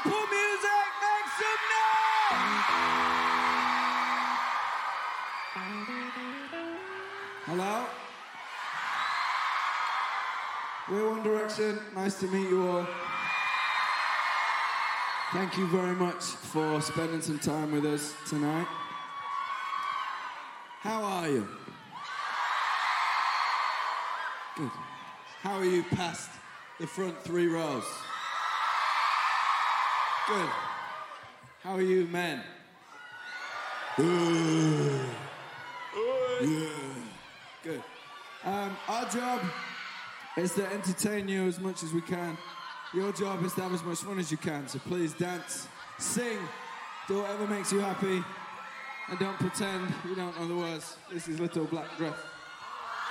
gospel music, make some noise! Hello? We're One Direction. Nice to meet you all. Thank you very much for spending some time with us tonight. How are you? Good. How are you past the front 3 rows? Good. How are you, men? Yeah. Good. Our job is to entertain you as much as we can. Your job is to have as much fun as you can, so please dance, sing, do whatever makes you happy, and don't pretend you don't know the words. This is Little Black Dress.